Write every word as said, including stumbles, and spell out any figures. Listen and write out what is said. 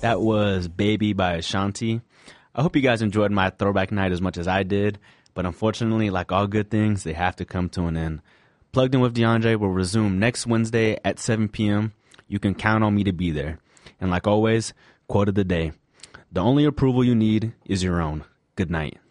That was Baby by Ashanti. I hope you guys enjoyed my throwback night as much as I did, but unfortunately, like all good things, they have to come to an end. Plugged In with DeAndre will resume next Wednesday at seven p.m. You can count on me to be there. And like always, quote of the day: the only approval you need is your own. Good night.